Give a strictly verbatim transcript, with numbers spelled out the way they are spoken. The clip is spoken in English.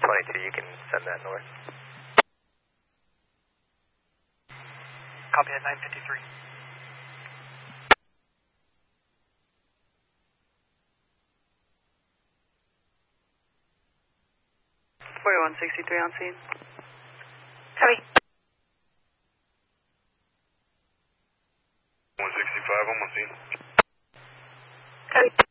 twenty-two, you can send that north. Copy at nine fifty-three. forty-one sixty-three on scene. Copy. one sixty-five, I'm on scene. Copy.